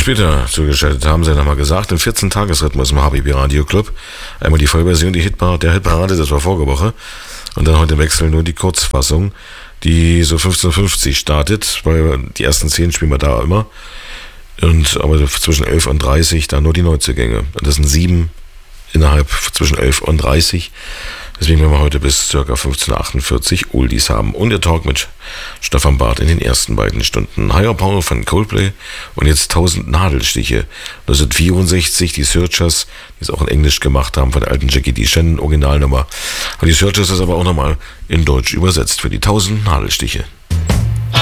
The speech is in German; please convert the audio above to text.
später zugeschaltet haben, sei nochmal gesagt, im 14-Tages-Rhythmus im HBB Radio Club. Einmal die Vollversion, der Hitparade, das war vorige Woche. Und dann heute wechseln nur die Kurzfassung, die so 15:50 Uhr startet, weil die ersten 10 spielen wir da immer. Aber zwischen 11 und 30 dann nur die Neuzugänge. Und das sind 7 innerhalb zwischen 11 und 30. Deswegen werden wir heute bis ca. 15:48 Uhr Oldies haben. Und der Talk mit Stefan Barth in den ersten beiden Stunden. Higher Power von Coldplay und jetzt 1000 Nadelstiche. 1964 die Searchers, die es auch in Englisch gemacht haben, von der alten Jackie D. Shannon Originalnummer. Und die Searchers ist aber auch nochmal in Deutsch übersetzt für die 1000 Nadelstiche.